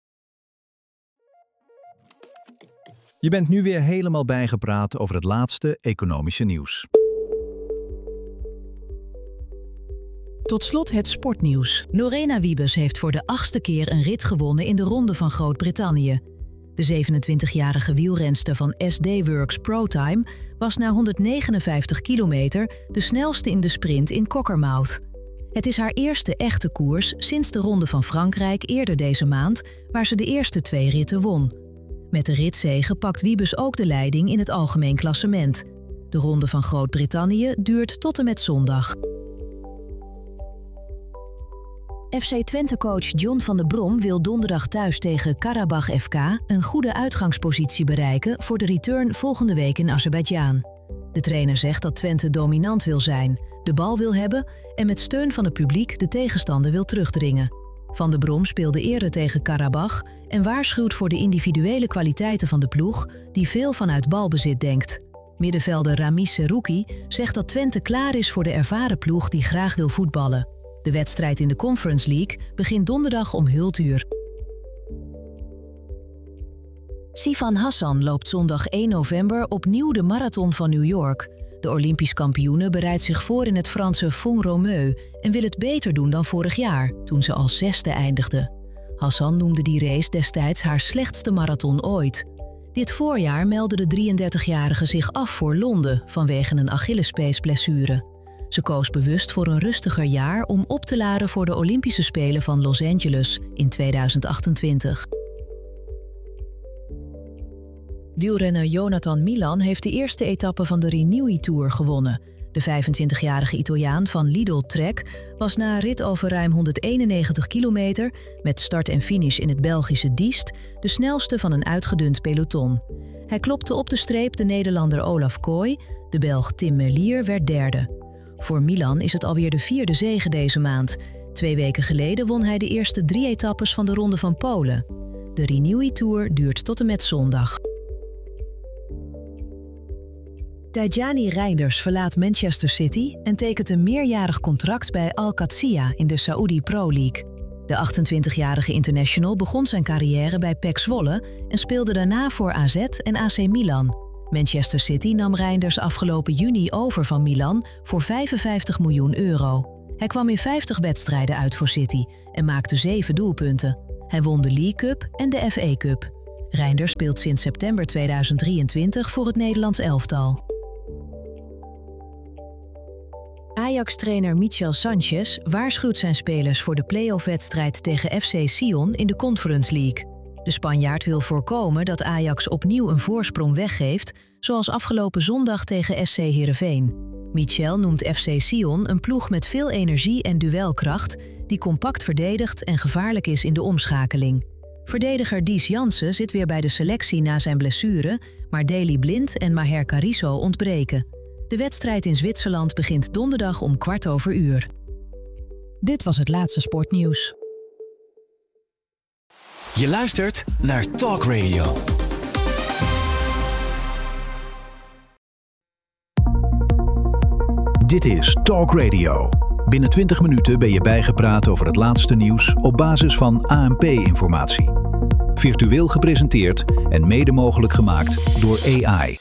Je bent nu weer helemaal bijgepraat over het laatste economische nieuws. Tot slot het sportnieuws. Lorena Wiebes heeft voor de 8e keer een rit gewonnen in de Ronde van Groot-Brittannië. De 27-jarige wielrenster van SD Works ProTime was na 159 kilometer de snelste in de sprint in Cockermouth. Het is haar eerste echte koers sinds de Ronde van Frankrijk eerder deze maand, waar ze de eerste 2 ritten won. Met de ritzege pakt Wiebes ook de leiding in het algemeen klassement. De Ronde van Groot-Brittannië duurt tot en met zondag. FC Twente-coach John van der Brom wil donderdag thuis tegen Karabach FK een goede uitgangspositie bereiken voor de return volgende week in Azerbeidzjan. De trainer zegt dat Twente dominant wil zijn, de bal wil hebben en met steun van het publiek de tegenstander wil terugdringen. Van der Brom speelde eerder tegen Karabach en waarschuwt voor de individuele kwaliteiten van de ploeg die veel vanuit balbezit denkt. Middenvelder Ramiz Serouki zegt dat Twente klaar is voor de ervaren ploeg die graag wil voetballen. De wedstrijd in de Conference League begint donderdag om 0:00. Sifan Hassan loopt zondag 1 november opnieuw de marathon van New York. De Olympisch kampioene bereidt zich voor in het Franse Font-Romeu en wil het beter doen dan vorig jaar, toen ze als 6e eindigde. Hassan noemde die race destijds haar slechtste marathon ooit. Dit voorjaar meldde de 33-jarige zich af voor Londen vanwege een Achillespeesblessure. Ze koos bewust voor een rustiger jaar om op te laden voor de Olympische Spelen van Los Angeles in 2028. Wielrenner Jonathan Milan heeft de eerste etappe van de Renewy Tour gewonnen. De 25-jarige Italiaan van Lidl Trek was na een rit over ruim 191 kilometer met start en finish in het Belgische Diest de snelste van een uitgedund peloton. Hij klopte op de streep de Nederlander Olaf Kooi, de Belg Tim Merlier werd derde. Voor Milan is het alweer de 4e zege deze maand. 2 weken geleden won hij de eerste 3 etappes van de Ronde van Polen. De Renewy Tour duurt tot en met zondag. Tijjani Reinders verlaat Manchester City en tekent een meerjarig contract bij Al Qadsiya in de Saudi Pro League. De 28-jarige international begon zijn carrière bij PEC Zwolle en speelde daarna voor AZ en AC Milan. Manchester City nam Reinders afgelopen juni over van Milan voor €55 miljoen. Hij kwam in 50 wedstrijden uit voor City en maakte 7 doelpunten. Hij won de League Cup en de FA Cup. Reinders speelt sinds september 2023 voor het Nederlands elftal. Ajax-trainer Michel Sanchez waarschuwt zijn spelers voor de play-off-wedstrijd tegen FC Sion in de Conference League. De Spanjaard wil voorkomen dat Ajax opnieuw een voorsprong weggeeft, zoals afgelopen zondag tegen SC Heerenveen. Michel noemt FC Sion een ploeg met veel energie en duelkracht, die compact verdedigt en gevaarlijk is in de omschakeling. Verdediger Dies Jansen zit weer bij de selectie na zijn blessure, maar Daley Blind en Maher Carrizo ontbreken. De wedstrijd in Zwitserland begint donderdag om 13:15. Dit was het laatste sportnieuws. Je luistert naar Talk Radio. Dit is Talk Radio. Binnen 20 minuten ben je bijgepraat over het laatste nieuws op basis van ANP-informatie. Virtueel gepresenteerd en mede mogelijk gemaakt door AI.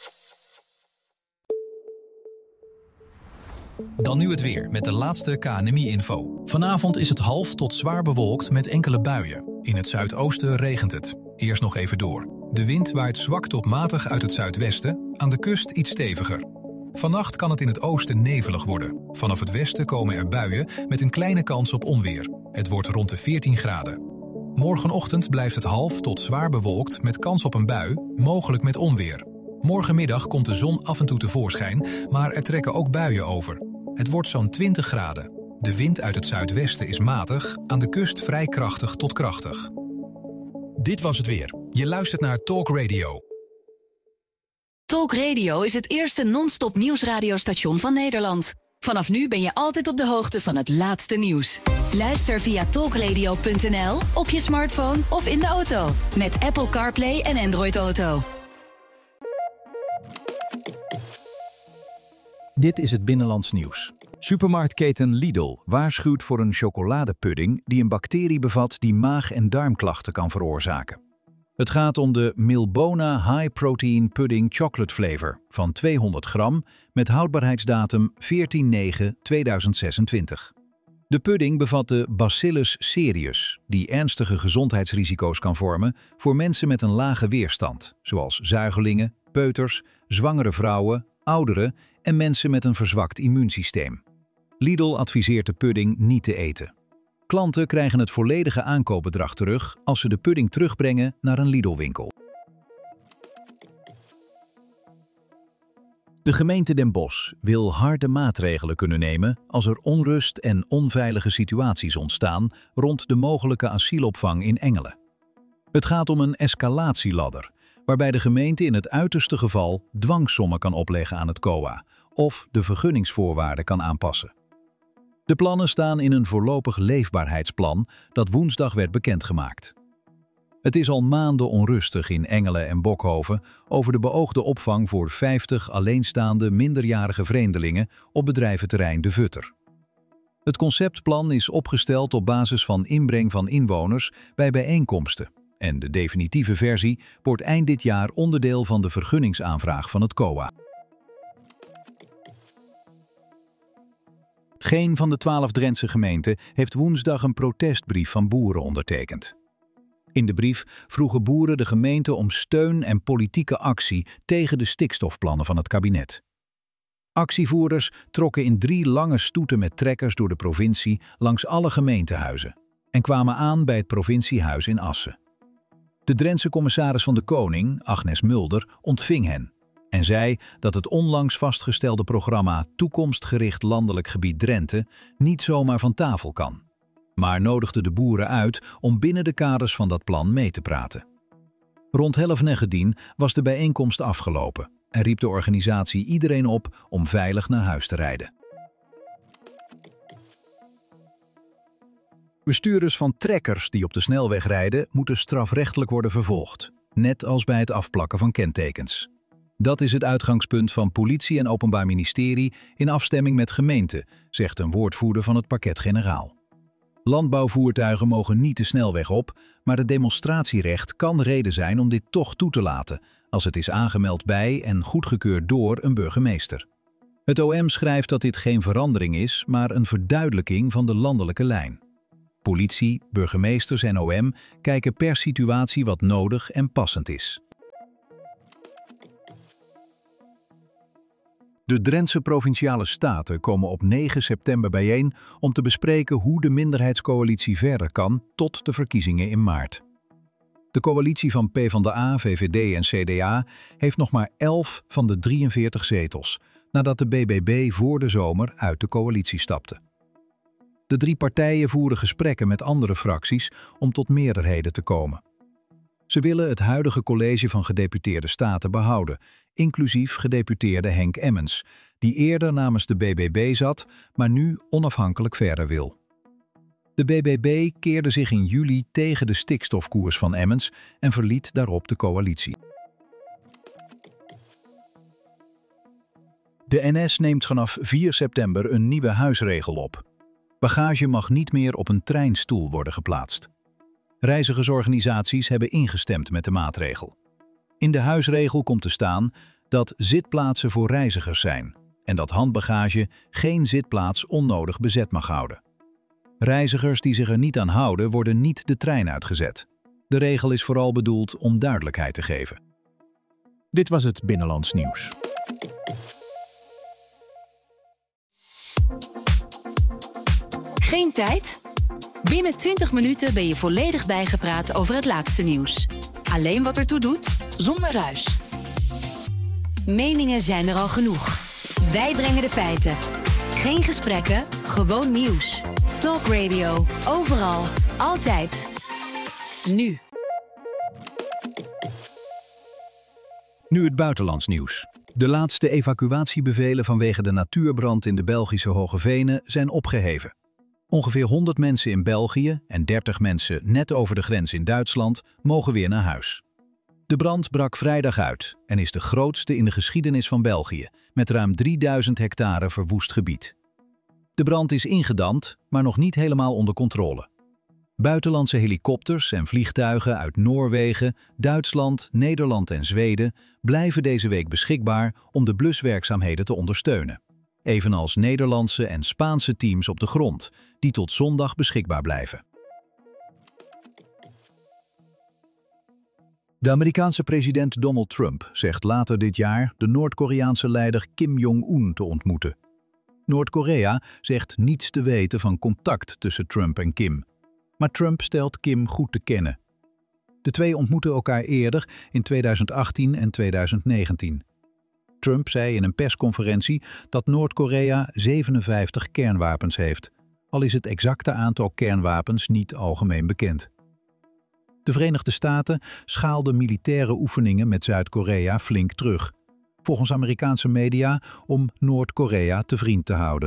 Dan nu het weer met de laatste KNMI-info. Vanavond is het half tot zwaar bewolkt met enkele buien. In het zuidoosten regent het. Eerst nog even door. De wind waait zwak tot matig uit het zuidwesten, aan de kust iets steviger. Vannacht kan het in het oosten nevelig worden. Vanaf het westen komen er buien met een kleine kans op onweer. Het wordt rond de 14 graden. Morgenochtend blijft het half tot zwaar bewolkt met kans op een bui, mogelijk met onweer. Morgenmiddag komt de zon af en toe tevoorschijn, maar er trekken ook buien over. Het wordt zo'n 20 graden. De wind uit het zuidwesten is matig, aan de kust vrij krachtig tot krachtig. Dit was het weer. Je luistert naar Talk Radio. Talk Radio is het eerste non-stop nieuwsradiostation van Nederland. Vanaf nu ben je altijd op de hoogte van het laatste nieuws. Luister via talkradio.nl, op je smartphone of in de auto. Met Apple CarPlay en Android Auto. Dit is het binnenlands nieuws. Supermarktketen Lidl waarschuwt voor een chocoladepudding die een bacterie bevat die maag- en darmklachten kan veroorzaken. Het gaat om de Milbona High Protein Pudding Chocolate Flavor van 200 gram met houdbaarheidsdatum 14/9/2026. De pudding bevat de Bacillus cereus, die ernstige gezondheidsrisico's kan vormen voor mensen met een lage weerstand, zoals zuigelingen, peuters, zwangere vrouwen, ouderen en mensen met een verzwakt immuunsysteem. Lidl adviseert de pudding niet te eten. Klanten krijgen het volledige aankoopbedrag terug als ze de pudding terugbrengen naar een Lidl-winkel. De gemeente Den Bosch wil harde maatregelen kunnen nemen als er onrust en onveilige situaties ontstaan rond de mogelijke asielopvang in Engelen. Het gaat om een escalatieladder, waarbij de gemeente in het uiterste geval dwangsommen kan opleggen aan het COA of de vergunningsvoorwaarden kan aanpassen. De plannen staan in een voorlopig leefbaarheidsplan dat woensdag werd bekendgemaakt. Het is al maanden onrustig in Engelen en Bokhoven over de beoogde opvang voor 50 alleenstaande minderjarige vreemdelingen op bedrijventerrein De Vutter. Het conceptplan is opgesteld op basis van inbreng van inwoners bij bijeenkomsten en de definitieve versie wordt eind dit jaar onderdeel van de vergunningsaanvraag van het COA. Geen van de 12 Drentse gemeenten heeft woensdag een protestbrief van boeren ondertekend. In de brief vroegen boeren de gemeente om steun en politieke actie tegen de stikstofplannen van het kabinet. Actievoerders trokken in 3 lange stoeten met trekkers door de provincie langs alle gemeentehuizen en kwamen aan bij het provinciehuis in Assen. De Drentse commissaris van de Koning, Agnes Mulder, ontving hen en zei dat het onlangs vastgestelde programma Toekomstgericht Landelijk Gebied Drenthe niet zomaar van tafel kan, maar nodigde de boeren uit om binnen de kaders van dat plan mee te praten. Rond 11:09 was de bijeenkomst afgelopen en riep de organisatie iedereen op om veilig naar huis te rijden. Bestuurders van trekkers die op de snelweg rijden moeten strafrechtelijk worden vervolgd, net als bij het afplakken van kentekens. Dat is het uitgangspunt van politie en openbaar ministerie in afstemming met gemeenten, zegt een woordvoerder van het parket-generaal. Landbouwvoertuigen mogen niet de snelweg op, maar het demonstratierecht kan reden zijn om dit toch toe te laten, als het is aangemeld bij en goedgekeurd door een burgemeester. Het OM schrijft dat dit geen verandering is, maar een verduidelijking van de landelijke lijn. Politie, burgemeesters en OM kijken per situatie wat nodig en passend is. De Drentse Provinciale Staten komen op 9 september bijeen om te bespreken hoe de minderheidscoalitie verder kan tot de verkiezingen in maart. De coalitie van PvdA, VVD en CDA heeft nog maar 11 van de 43 zetels, nadat de BBB voor de zomer uit de coalitie stapte. De 3 partijen voeren gesprekken met andere fracties om tot meerderheden te komen. Ze willen het huidige college van gedeputeerde staten behouden, inclusief gedeputeerde Henk Emmens, die eerder namens de BBB zat, maar nu onafhankelijk verder wil. De BBB keerde zich in juli tegen de stikstofkoers van Emmens en verliet daarop de coalitie. De NS neemt vanaf 4 september een nieuwe huisregel op. Bagage mag niet meer op een treinstoel worden geplaatst. Reizigersorganisaties hebben ingestemd met de maatregel. In de huisregel komt te staan dat zitplaatsen voor reizigers zijn en dat handbagage geen zitplaats onnodig bezet mag houden. Reizigers die zich er niet aan houden worden niet de trein uitgezet. De regel is vooral bedoeld om duidelijkheid te geven. Dit was het Binnenlands Nieuws. Geen tijd? Binnen 20 minuten ben je volledig bijgepraat over het laatste nieuws. Alleen wat ertoe doet, zonder ruis. Meningen zijn er al genoeg. Wij brengen de feiten. Geen gesprekken, gewoon nieuws. Talk Radio, overal, altijd. Nu. Nu het buitenlands nieuws. De laatste evacuatiebevelen vanwege de natuurbrand in de Belgische Hoge Venen zijn opgeheven. Ongeveer 100 mensen in België en 30 mensen net over de grens in Duitsland mogen weer naar huis. De brand brak vrijdag uit en is de grootste in de geschiedenis van België, met ruim 3000 hectare verwoest gebied. De brand is ingedamd, maar nog niet helemaal onder controle. Buitenlandse helikopters en vliegtuigen uit Noorwegen, Duitsland, Nederland en Zweden blijven deze week beschikbaar om de bluswerkzaamheden te ondersteunen. Evenals Nederlandse en Spaanse teams op de grond, die tot zondag beschikbaar blijven. De Amerikaanse president Donald Trump zegt later dit jaar de Noord-Koreaanse leider Kim Jong-un te ontmoeten. Noord-Korea zegt niets te weten van contact tussen Trump en Kim. Maar Trump stelt Kim goed te kennen. De twee ontmoetten elkaar eerder in 2018 en 2019. Trump zei in een persconferentie dat Noord-Korea 57 kernwapens heeft, al is het exacte aantal kernwapens niet algemeen bekend. De Verenigde Staten schaalden militaire oefeningen met Zuid-Korea flink terug, volgens Amerikaanse media om Noord-Korea te vriend te houden.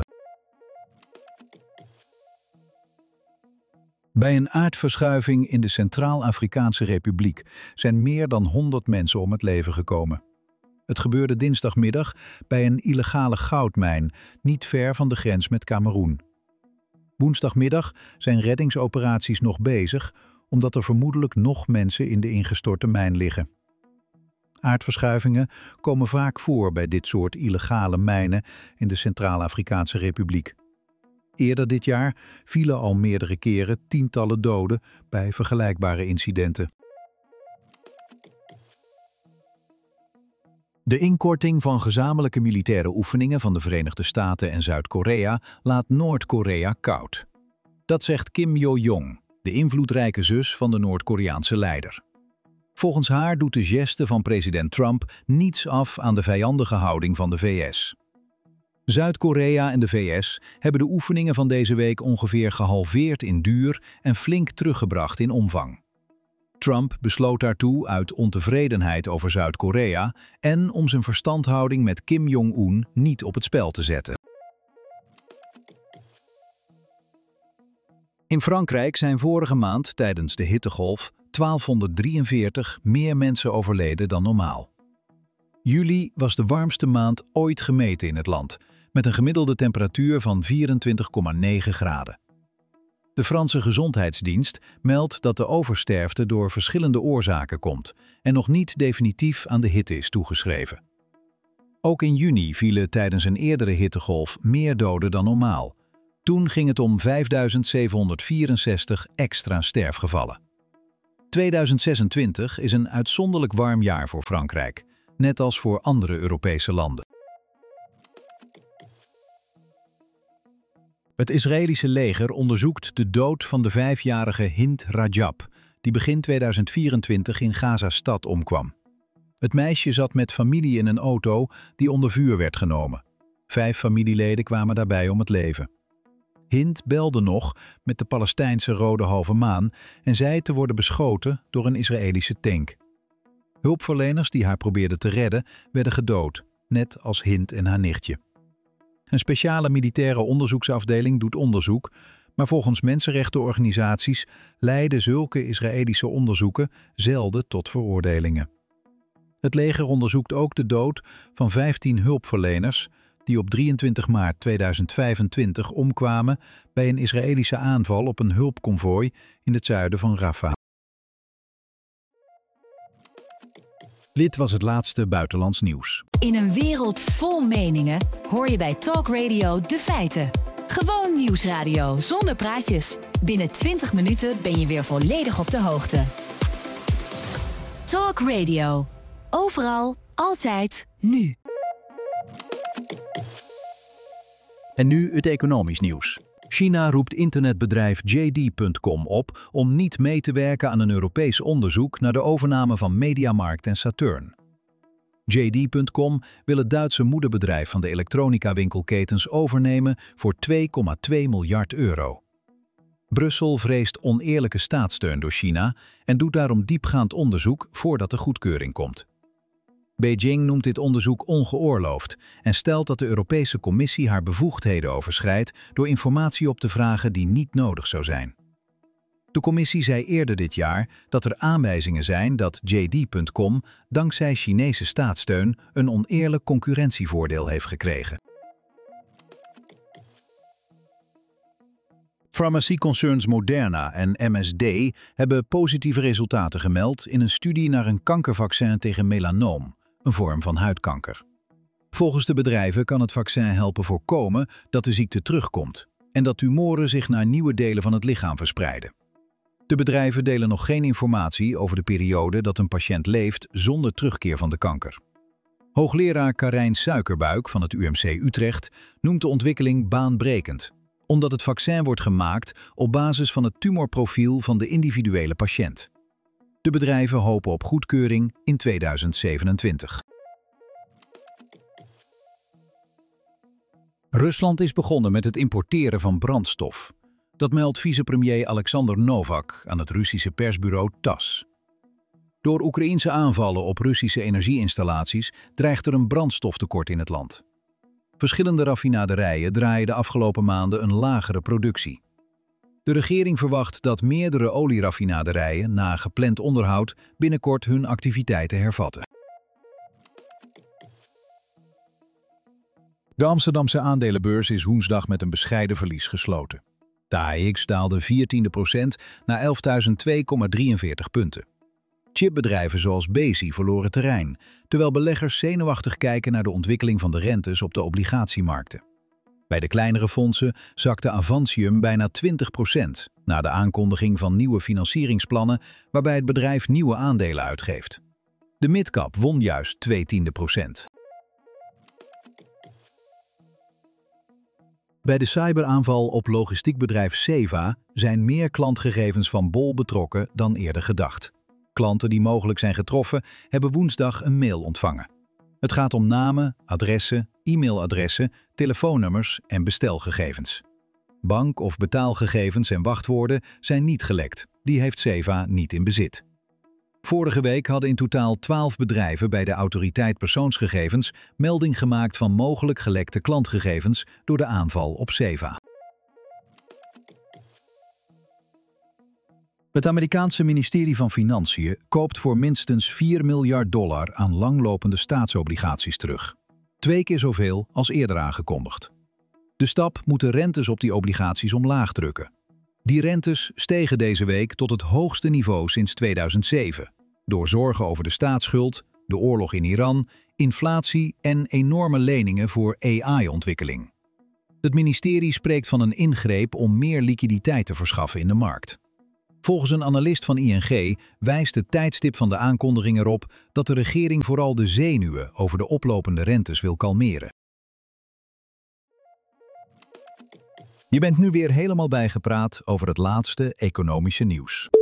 Bij een aardverschuiving in de Centraal-Afrikaanse Republiek zijn meer dan 100 mensen om het leven gekomen. Het gebeurde dinsdagmiddag bij een illegale goudmijn, niet ver van de grens met Kameroen. Woensdagmiddag zijn reddingsoperaties nog bezig, omdat er vermoedelijk nog mensen in de ingestorte mijn liggen. Aardverschuivingen komen vaak voor bij dit soort illegale mijnen in de Centraal-Afrikaanse Republiek. Eerder dit jaar vielen al meerdere keren tientallen doden bij vergelijkbare incidenten. De inkorting van gezamenlijke militaire oefeningen van de Verenigde Staten en Zuid-Korea laat Noord-Korea koud. Dat zegt Kim Yo-jong, de invloedrijke zus van de Noord-Koreaanse leider. Volgens haar doet de geste van president Trump niets af aan de vijandige houding van de VS. Zuid-Korea en de VS hebben de oefeningen van deze week ongeveer gehalveerd in duur en flink teruggebracht in omvang. Trump besloot daartoe uit ontevredenheid over Zuid-Korea en om zijn verstandhouding met Kim Jong-un niet op het spel te zetten. In Frankrijk zijn vorige maand tijdens de hittegolf 1243 meer mensen overleden dan normaal. Juli was de warmste maand ooit gemeten in het land, met een gemiddelde temperatuur van 24,9 graden. De Franse Gezondheidsdienst meldt dat de oversterfte door verschillende oorzaken komt en nog niet definitief aan de hitte is toegeschreven. Ook in juni vielen tijdens een eerdere hittegolf meer doden dan normaal. Toen ging het om 5.764 extra sterfgevallen. 2026 is een uitzonderlijk warm jaar voor Frankrijk, net als voor andere Europese landen. Het Israëlische leger onderzoekt de dood van de 5-jarige Hind Rajab, die begin 2024 in Gaza-stad omkwam. Het meisje zat met familie in een auto die onder vuur werd genomen. 5 familieleden kwamen daarbij om het leven. Hind belde nog met de Palestijnse Rode Halve Maan en zei te worden beschoten door een Israëlische tank. Hulpverleners die haar probeerden te redden, werden gedood, net als Hind en haar nichtje. Een speciale militaire onderzoeksafdeling doet onderzoek, maar volgens mensenrechtenorganisaties leiden zulke Israëlische onderzoeken zelden tot veroordelingen. Het leger onderzoekt ook de dood van 15 hulpverleners die op 23 maart 2025 omkwamen bij een Israëlische aanval op een hulpconvooi in het zuiden van Rafah. Dit was het laatste buitenlands nieuws. In een wereld vol meningen hoor je bij Talk Radio de feiten. Gewoon nieuwsradio zonder praatjes. Binnen 20 minuten ben je weer volledig op de hoogte. Talk Radio. Overal, altijd, nu. En nu het economisch nieuws. China roept internetbedrijf JD.com op om niet mee te werken aan een Europees onderzoek naar de overname van Mediamarkt en Saturn. JD.com wil het Duitse moederbedrijf van de elektronica-winkelketens overnemen voor €2,2 miljard. Brussel vreest oneerlijke staatssteun door China en doet daarom diepgaand onderzoek voordat de goedkeuring komt. Beijing noemt dit onderzoek ongeoorloofd en stelt dat de Europese Commissie haar bevoegdheden overschrijdt door informatie op te vragen die niet nodig zou zijn. De Commissie zei eerder dit jaar dat er aanwijzingen zijn dat JD.com dankzij Chinese staatssteun een oneerlijk concurrentievoordeel heeft gekregen. Farmacieconcerns Moderna en MSD hebben positieve resultaten gemeld in een studie naar een kankervaccin tegen melanoom, een vorm van huidkanker. Volgens de bedrijven kan het vaccin helpen voorkomen dat de ziekte terugkomt en dat tumoren zich naar nieuwe delen van het lichaam verspreiden. De bedrijven delen nog geen informatie over de periode dat een patiënt leeft zonder terugkeer van de kanker. Hoogleraar Karijn Suikerbuik van het UMC Utrecht noemt de ontwikkeling baanbrekend, omdat het vaccin wordt gemaakt op basis van het tumorprofiel van de individuele patiënt. De bedrijven hopen op goedkeuring in 2027. Rusland is begonnen met het importeren van brandstof. Dat meldt vicepremier Alexander Novak aan het Russische persbureau TASS. Door Oekraïense aanvallen op Russische energieinstallaties dreigt er een brandstoftekort in het land. Verschillende raffinaderijen draaien de afgelopen maanden een lagere productie. De regering verwacht dat meerdere olieraffinaderijen na gepland onderhoud binnenkort hun activiteiten hervatten. De Amsterdamse aandelenbeurs is woensdag met een bescheiden verlies gesloten. De AEX daalde 14% naar 11.002,43 punten. Chipbedrijven zoals Besi verloren terrein, terwijl beleggers zenuwachtig kijken naar de ontwikkeling van de rentes op de obligatiemarkten. Bij de kleinere fondsen zakte Avantium bijna 20% na de aankondiging van nieuwe financieringsplannen waarbij het bedrijf nieuwe aandelen uitgeeft. De midcap won juist 0,2%. Bij de cyberaanval op logistiekbedrijf Seva zijn meer klantgegevens van Bol betrokken dan eerder gedacht. Klanten die mogelijk zijn getroffen hebben woensdag een mail ontvangen. Het gaat om namen, adressen, e-mailadressen, telefoonnummers en bestelgegevens. Bank- of betaalgegevens en wachtwoorden zijn niet gelekt. Die heeft Seva niet in bezit. Vorige week hadden in totaal 12 bedrijven bij de Autoriteit Persoonsgegevens melding gemaakt van mogelijk gelekte klantgegevens door de aanval op Seva. Het Amerikaanse ministerie van Financiën koopt voor minstens $4 miljard aan langlopende staatsobligaties terug. 2 keer zoveel als eerder aangekondigd. De stap moet de rentes op die obligaties omlaag drukken. Die rentes stegen deze week tot het hoogste niveau sinds 2007, door zorgen over de staatsschuld, de oorlog in Iran, inflatie en enorme leningen voor AI-ontwikkeling. Het ministerie spreekt van een ingreep om meer liquiditeit te verschaffen in de markt. Volgens een analist van ING wijst het tijdstip van de aankondiging erop dat de regering vooral de zenuwen over de oplopende rentes wil kalmeren. Je bent nu weer helemaal bijgepraat over het laatste economische nieuws.